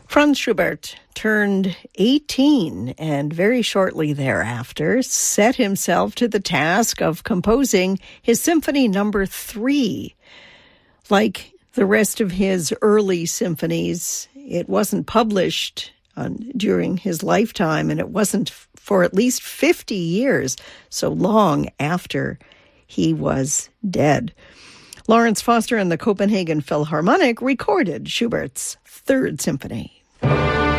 Franz Schubert turned 18 and very shortly thereafter set himself to the task of composing his Symphony No. 3. Like the rest of his early symphonies, it wasn't published during his lifetime, and it wasn't for at least 50 years, so long after he was dead. Lawrence Foster and the Copenhagen Philharmonic recorded Schubert's Third Symphony.